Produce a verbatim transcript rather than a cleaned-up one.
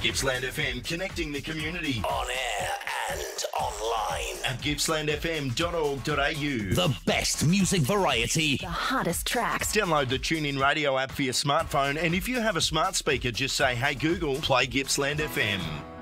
Gippsland F M, connecting the community. On air and online. At gippsland f m dot org dot a u. The best music variety. The hottest tracks. Download the TuneIn Radio app for your smartphone, and if you have a smart speaker, just say, hey Google, play Gippsland F M.